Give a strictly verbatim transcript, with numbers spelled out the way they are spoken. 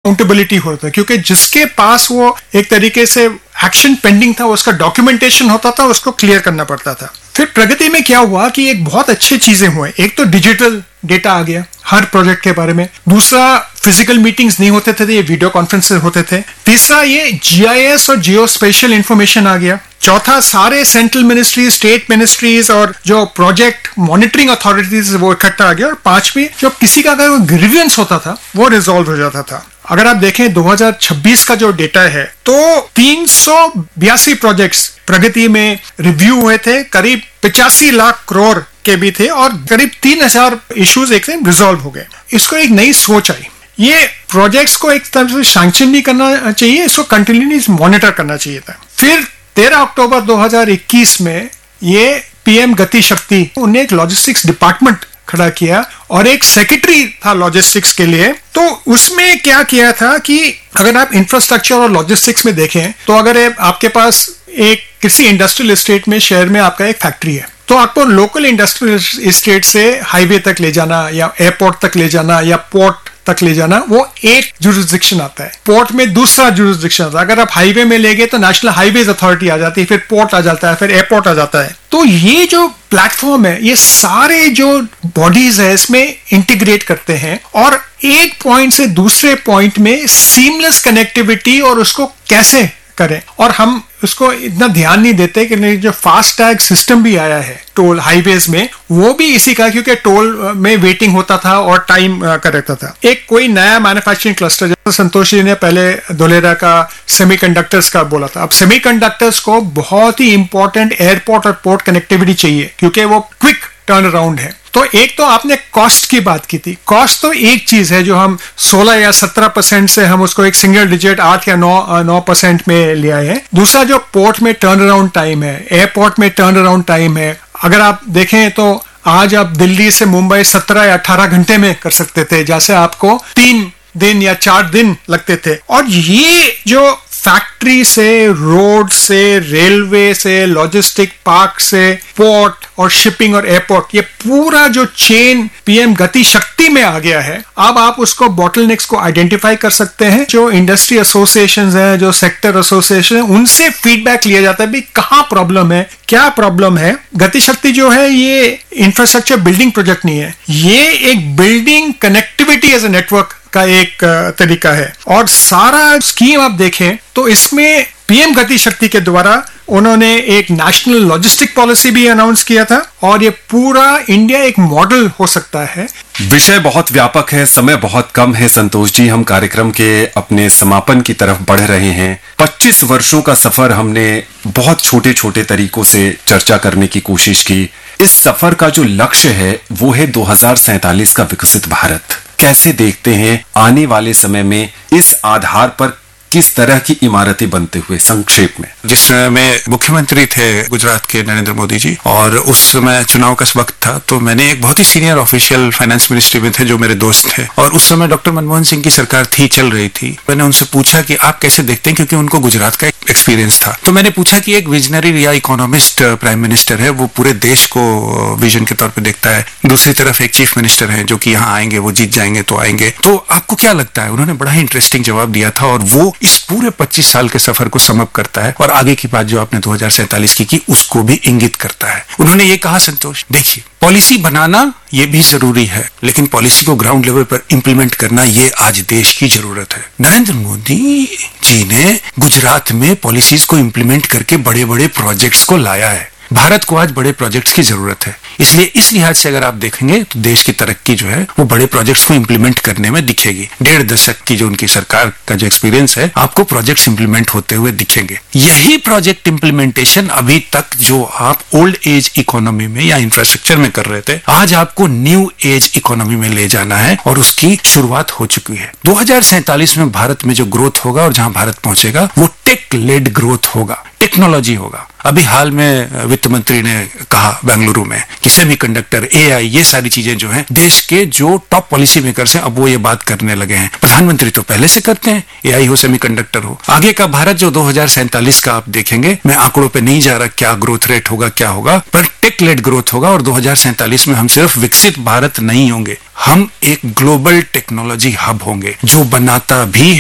Accountability होता है, क्योंकि जिसके पास वो एक तरीके से एक्शन पेंडिंग था, उसका डॉक्यूमेंटेशन होता था, उसको क्लियर करना पड़ता था। फिर प्रगति में क्या हुआ कि एक बहुत अच्छी चीजें हुए। एक तो डिजिटल डेटा आ गया हर प्रोजेक्ट के बारे में। दूसरा, फिजिकल मीटिंग्स नहीं होते थे, ये वीडियो कॉन्फ्रेंसेस होते थे। तीसरा, ये जीआईएस और जियो स्पेशल इंफॉर्मेशन आ गया। चौथा, सारे सेंट्रल मिनिस्ट्रीज, स्टेट मिनिस्ट्रीज और जो प्रोजेक्ट मॉनिटरिंग अथॉरिटीज वो इकट्ठा आ गया। और पांचवी, जो किसी का अगर ग्रीवियंस होता था वो रिजॉल्व हो जाता था। अगर आप देखें दो हज़ार छब्बीस का जो डेटा है तो तीन सौ बयासी प्रोजेक्ट्स प्रगति में रिव्यू हुए थे, करीब पचासी लाख करोड़ के भी थे और करीब तीन हजार इश्यूज एक से रिजॉल्व हो गए। इसको एक नई सोच आई, ये प्रोजेक्ट्स को एक तरह से सैंक्शन नहीं करना चाहिए, इसको कंटिन्यूसली मॉनिटर करना चाहिए था। फिर तेरह अक्टूबर दो हज़ार इक्कीस में ये पीएम गति शक्ति, उन्हें एक लॉजिस्टिक्स डिपार्टमेंट खड़ा किया और एक सेक्रेटरी था लॉजिस्टिक्स के लिए। तो उसमें क्या किया था कि अगर आप इंफ्रास्ट्रक्चर और लॉजिस्टिक्स में देखें तो अगर आपके पास एक किसी इंडस्ट्रियल एस्टेट में, शहर में आपका एक फैक्ट्री है, तो आपको लोकल इंडस्ट्रियल एस्टेट से हाईवे तक ले जाना या एयरपोर्ट तक ले जाना या पोर्ट तक ले जाना, वो एक जुरिस्डिक्शन आता है। पोर्ट में दूसरा जुरिस्डिक्शन आता है। अगर आप हाईवे में ले गए तो नेशनल हाईवेज अथॉरिटी आ जाती है, फिर पोर्ट आ जाता है, फिर एयरपोर्ट आ जाता है। तो ये जो प्लेटफॉर्म है, ये सारे जो बॉडीज है इसमें इंटीग्रेट करते हैं और एक पॉइंट से दूसरे पॉइंट में सीमलेस कनेक्टिविटी और उसको कैसे करें। और हम उसको इतना ध्यान नहीं देते कि नहीं, जो फास्ट टैग सिस्टम भी आया है टोल हाईवेज में, वो भी इसी का, क्योंकि टोल में वेटिंग होता था और टाइम करता था। एक कोई नया मैन्युफैक्चरिंग क्लस्टर, जैसे संतोष जी ने पहले धोलेरा का सेमीकंडक्टर्स का बोला था, अब सेमीकंडक्टर्स को बहुत ही इंपॉर्टेंट एयरपोर्ट और पोर्ट कनेक्टिविटी चाहिए, क्योंकि वो क्विक टर्न अराउंड है। तो एक तो आपने कॉस्ट की बात की थी। कॉस्ट तो एक चीज है जो हम सोलह या सत्रह परसेंट से हम उसको एक सिंगल डिजिट आठ या नौ नौ परसेंट में ले आए हैं। दूसरा, जो पोर्ट में टर्न अराउंड टाइम है, एयरपोर्ट में टर्न अराउंड टाइम है, अगर आप देखें तो आज आप दिल्ली से मुंबई सत्रह या अठारह घंटे में कर सकते थे, जैसे आपको तीन दिन या चार दिन लगते थे। और ये जो फैक्ट्री से, रोड से, रेलवे से, लॉजिस्टिक पार्क से, पोर्ट और शिपिंग और एयरपोर्ट, ये पूरा जो चेन पीएम गति शक्ति में आ गया है। अब आप उसको बॉटलनेक्स को आइडेंटिफाई कर सकते हैं। जो इंडस्ट्री एसोसिएशंस हैं, जो सेक्टर एसोसिएशन है, उनसे फीडबैक लिया जाता है भी कहाँ प्रॉब्लम है, क्या प्रॉब्लम है। गति शक्ति जो है ये इंफ्रास्ट्रक्चर बिल्डिंग प्रोजेक्ट नहीं है, ये एक building connectivity as a network का एक तरीका है। और सारा स्कीम आप देखें तो इसमें पीएम गति शक्ति के द्वारा उन्होंने एक नेशनल लॉजिस्टिक पॉलिसी भी अनाउंस किया था और ये पूरा इंडिया एक मॉडल हो सकता है। विषय बहुत व्यापक है, समय बहुत कम है संतोष जी, हम कार्यक्रम के अपने समापन की तरफ बढ़ रहे हैं। पच्चीस वर्षों का सफर हमने बहुत छोटे छोटे तरीकों से चर्चा करने की कोशिश की। इस सफर का जो लक्ष्य है वो है दो हज़ार सैंतालीस का विकसित भारत। कैसे देखते हैं आने वाले समय में इस आधार पर किस तरह की इमारतें बनते हुए, संक्षेप में? जिस समय में मुख्यमंत्री थे गुजरात के नरेंद्र मोदी जी, और उस समय चुनाव का वक्त था, तो मैंने एक बहुत ही सीनियर ऑफिशियल फाइनेंस मिनिस्ट्री में थे जो मेरे दोस्त थे, और उस समय डॉक्टर मनमोहन सिंह की सरकार थी, चल रही थी। मैंने उनसे पूछा कि आप कैसे देखते हैं, क्योंकि उनको गुजरात का एक्सपीरियंस था। तो मैंने पूछा कि एक विजनरी या इकोनॉमिस्ट प्राइम मिनिस्टर है, वो पूरे देश को विजन के तौर पर देखता है, दूसरी तरफ एक चीफ मिनिस्टर है जो कि यहाँ आएंगे, वो जीत जाएंगे तो आएंगे, तो आपको क्या लगता है? उन्होंने बड़ा ही इंटरेस्टिंग जवाब दिया था और वो इस पूरे पच्चीस साल के सफर को समअप करता है और आगे की बात जो आपने दो हज़ार सैंतालीस की की उसको भी इंगित करता है। उन्होंने ये कहा, संतोष देखिए, पॉलिसी बनाना ये भी जरूरी है, लेकिन पॉलिसी को ग्राउंड लेवल पर इंप्लीमेंट करना ये आज देश की जरूरत है। नरेंद्र मोदी जी ने गुजरात में पॉलिसीज को इंप्लीमेंट करके बड़े बड़े प्रोजेक्ट्स को लाया है। भारत को आज बड़े प्रोजेक्ट्स की जरूरत है, इसलिए इस लिहाज से अगर आप देखेंगे तो देश की तरक्की जो है वो बड़े प्रोजेक्ट्स को इंप्लीमेंट करने में दिखेगी। डेढ़ दशक की जो उनकी सरकार का जो एक्सपीरियंस है, आपको प्रोजेक्ट्स इंप्लीमेंट होते हुए दिखेंगे। यही प्रोजेक्ट इंप्लीमेंटेशन अभी तक जो आप ओल्ड एज इकोनॉमी में या इंफ्रास्ट्रक्चर में कर रहे थे, आज आपको न्यू एज इकोनॉमी में ले जाना है और उसकी शुरुआत हो चुकी है। दो हज़ार सैंतालीस में भारत में जो ग्रोथ होगा और जहां भारत पहुंचेगा वो टेक लेड ग्रोथ होगा, टेक्नोलॉजी होगा। अभी हाल में वित्त मंत्री ने कहा बेंगलुरु में कि सेमीकंडक्टर, एआई, ये सारी चीजें जो हैं देश के जो टॉप पॉलिसी मेकर्स हैं अब वो ये बात करने लगे हैं। प्रधानमंत्री तो पहले से करते हैं, एआई हो, सेमीकंडक्टर हो। आगे का भारत जो दो हज़ार सैंतालीस का आप देखेंगे, मैं आंकड़ों पे नहीं जा रहा क्या ग्रोथ रेट होगा क्या होगा, पर टेक लेड ग्रोथ होगा और दो हज़ार सैंतालीस में हम सिर्फ विकसित भारत नहीं होंगे, हम एक ग्लोबल टेक्नोलॉजी हब होंगे जो बनाता भी